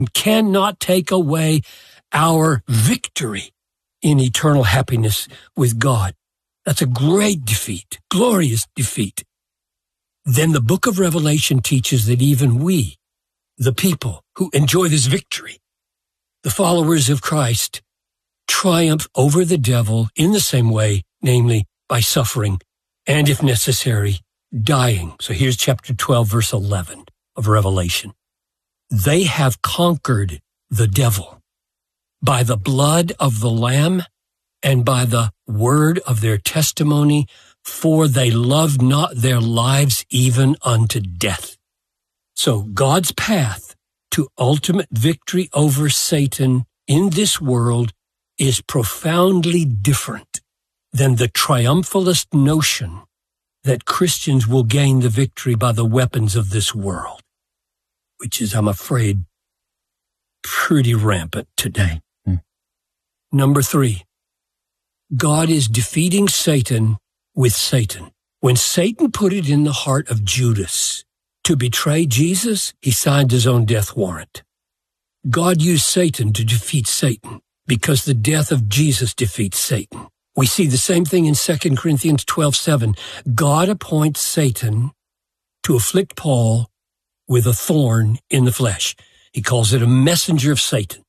cannot take away our victory in eternal happiness with God. That's a great defeat, glorious defeat. Then the book of Revelation teaches that even we, the people who enjoy this victory, the followers of Christ, triumph over the devil in the same way, namely by suffering and, if necessary, dying. So here's chapter 12, verse 11 of Revelation. They have conquered the devil by the blood of the Lamb and by the word of their testimony, for they loved not their lives even unto death. So God's path to ultimate victory over Satan in this world is profoundly different than the triumphalist notion that Christians will gain the victory by the weapons of this world, which is, I'm afraid, pretty rampant today. Number 3, God is defeating Satan with Satan. When Satan put it in the heart of Judas to betray Jesus, he signed his own death warrant. God used Satan to defeat Satan because the death of Jesus defeats Satan. We see the same thing in 2 Corinthians 12:7. God appoints Satan to afflict Paul with a thorn in the flesh. He calls it a messenger of Satan.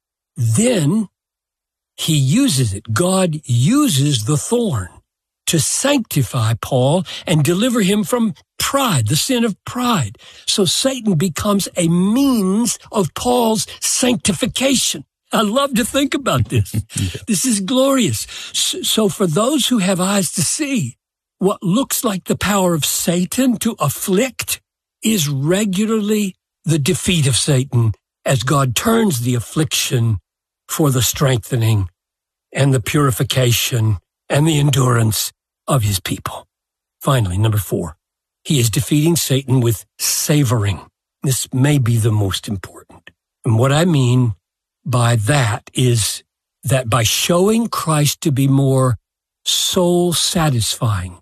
Then he uses it. God uses the thorn to sanctify Paul and deliver him from pride, the sin of pride. So Satan becomes a means of Paul's sanctification. I love to think about this. This is glorious. So for those who have eyes to see, what looks like the power of Satan to afflict is regularly the defeat of Satan as God turns the affliction for the strengthening and the purification and the endurance of his people. Finally, number 4, he is defeating Satan with savoring. This may be the most important. And what I mean by that is that by showing Christ to be more soul-satisfying,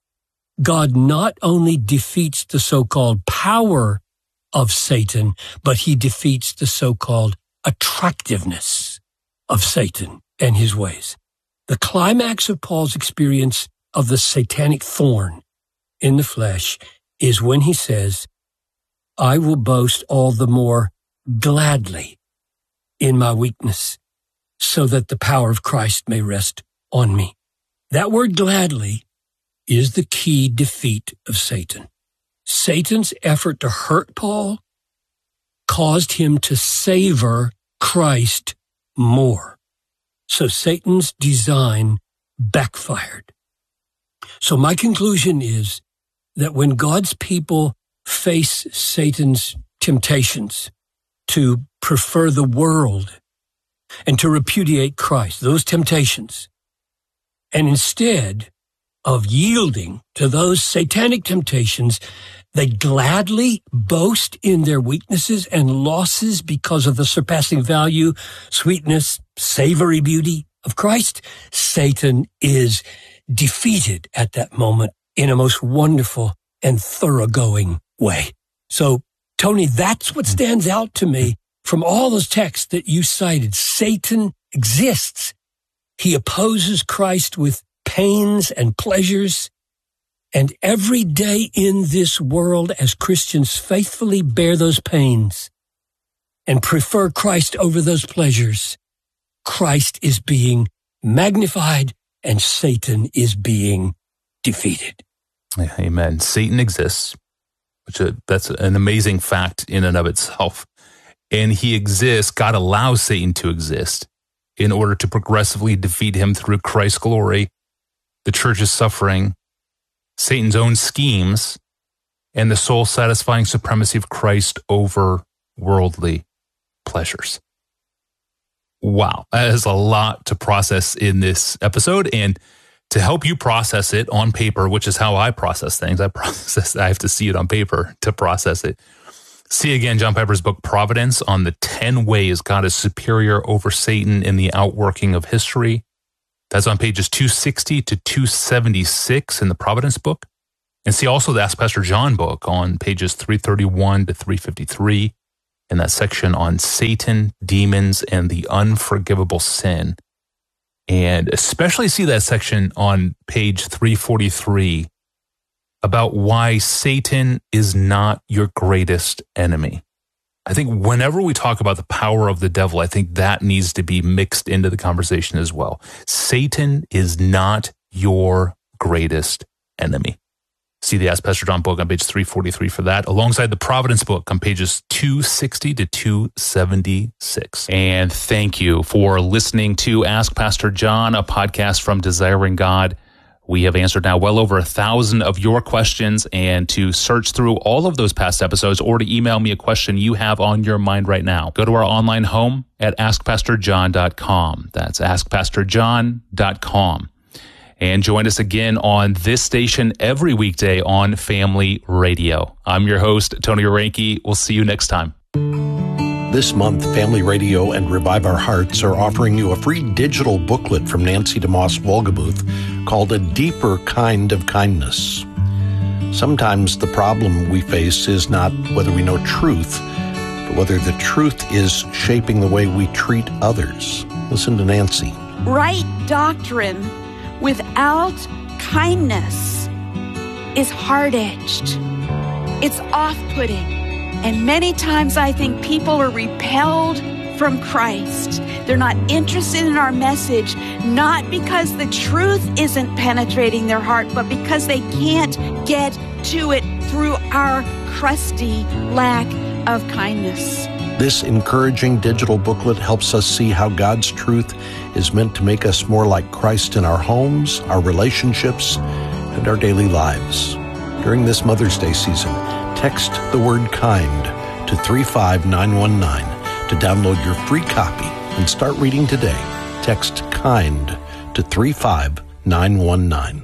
God not only defeats the so-called power of Satan, but he defeats the so-called attractiveness of Satan and his ways. The climax of Paul's experience of the satanic thorn in the flesh is when he says, I will boast all the more gladly in my weakness, so that the power of Christ may rest on me. That word gladly is the key defeat of Satan. Satan's effort to hurt Paul caused him to savor Christ more. So Satan's design backfired. So my conclusion is that when God's people face Satan's temptations to prefer the world and to repudiate Christ, those temptations, and instead of yielding to those satanic temptations, they gladly boast in their weaknesses and losses because of the surpassing value, sweetness, savory beauty of Christ. Satan is defeated at that moment in a most wonderful and thoroughgoing way. So, Tony, that's what stands out to me from all those texts that you cited. Satan exists. He opposes Christ with pains and pleasures. And every day in this world, as Christians faithfully bear those pains and prefer Christ over those pleasures, Christ is being magnified and Satan is being defeated. Amen. Satan exists, which that's an amazing fact in and of itself. And he exists, God allows Satan to exist in order to progressively defeat him through Christ's glory, the church's suffering, Satan's own schemes, and the soul-satisfying supremacy of Christ over worldly pleasures. Wow, that is a lot to process in this episode, and to help you process it on paper, which is how I process things. I have to see it on paper to process it. See again John Piper's book, Providence, on the 10 ways God is superior over Satan in the outworking of history. That's on pages 260 to 276 in the Providence book. And see also the Ask Pastor John book on pages 331 to 353. in that section on Satan, demons, and the unforgivable sin. And especially see that section on page 343 about why Satan is not your greatest enemy. I think whenever we talk about the power of the devil, I think that needs to be mixed into the conversation as well. Satan is not your greatest enemy. See the Ask Pastor John book on page 343 for that, alongside the Providence book on pages 260 to 276. And thank you for listening to Ask Pastor John, a podcast from Desiring God. We have answered now well over 1,000 of your questions, and to search through all of those past episodes or to email me a question you have on your mind right now, go to our online home at askpastorjohn.com. That's askpastorjohn.com. And join us again on this station every weekday on Family Radio. I'm your host, Tony Oranke. We'll see you next time. This month, Family Radio and Revive Our Hearts are offering you a free digital booklet from Nancy DeMoss Volgemuth called A Deeper Kind of Kindness. Sometimes the problem we face is not whether we know truth, but whether the truth is shaping the way we treat others. Listen to Nancy. Right doctrine without kindness is hard-edged. It's off-putting. And many times I think people are repelled from Christ. They're not interested in our message, not because the truth isn't penetrating their heart, but because they can't get to it through our crusty lack of kindness. This encouraging digital booklet helps us see how God's truth is meant to make us more like Christ in our homes, our relationships, and our daily lives. During this Mother's Day season, text the word kind to 35919 to download your free copy and start reading today. Text kind to 35919.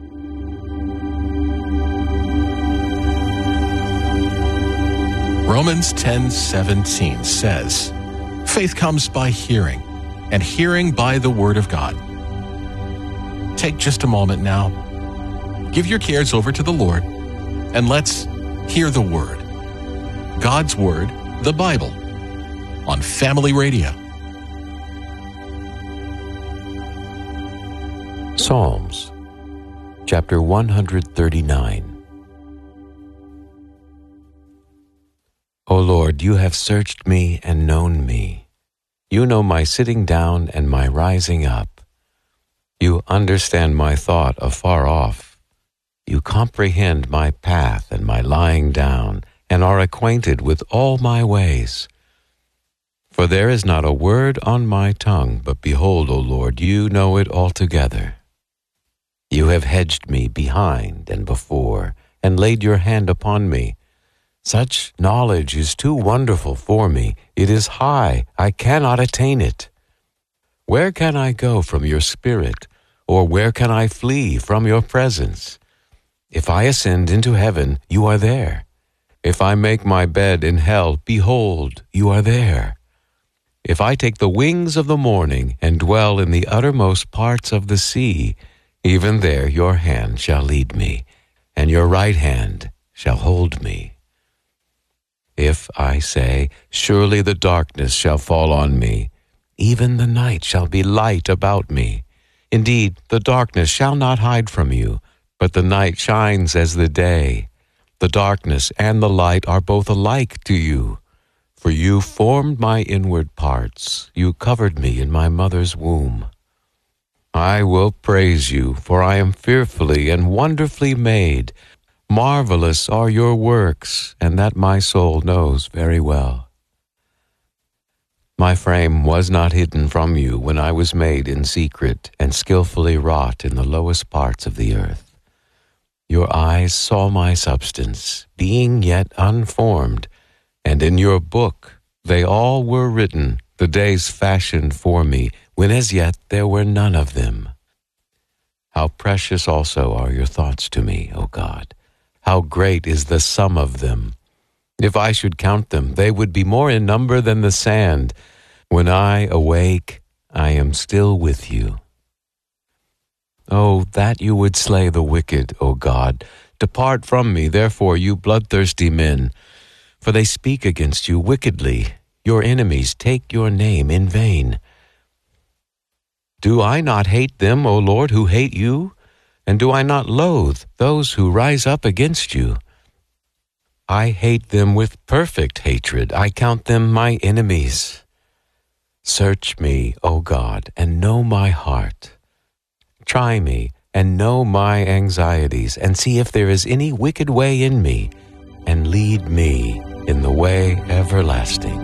Romans 10:17 says, "Faith comes by hearing, and hearing by the Word of God." Take just a moment now. Give your cares over to the Lord, and let's hear the Word. God's Word, the Bible, on Family Radio. Psalms, chapter 139. O Lord, you have searched me and known me. You know my sitting down and my rising up. You understand my thought afar off. You comprehend my path and my lying down, and are acquainted with all my ways. For there is not a word on my tongue, but behold, O Lord, you know it altogether. You have hedged me behind and before, and laid your hand upon me. Such knowledge is too wonderful for me. It is high, I cannot attain it. Where can I go from your spirit, or where can I flee from your presence? If I ascend into heaven, you are there. If I make my bed in hell, behold, you are there. If I take the wings of the morning and dwell in the uttermost parts of the sea, even there your hand shall lead me, and your right hand shall hold me. If I say, surely the darkness shall fall on me, even the night shall be light about me. Indeed, the darkness shall not hide from you, but the night shines as the day. The darkness and the light are both alike to you. For you formed my inward parts. You covered me in my mother's womb. I will praise you, for I am fearfully and wonderfully made. Marvelous are your works, and that my soul knows very well. My frame was not hidden from you when I was made in secret and skillfully wrought in the lowest parts of the earth. Your eyes saw my substance, being yet unformed, and in your book they all were written, the days fashioned for me, when as yet there were none of them. How precious also are your thoughts to me, O God! How great is the sum of them! If I should count them, they would be more in number than the sand. When I awake, I am still with you. Oh, that you would slay the wicked, O God! Depart from me, therefore, you bloodthirsty men. for they speak against you wickedly. Your enemies take your name in vain. Do I not hate them, O Lord, who hate you? And do I not loathe those who rise up against you? I hate them with perfect hatred. I count them my enemies. Search me, O God, and know my heart. Try me and know my anxieties, and see if there is any wicked way in me, and lead me in the way everlasting.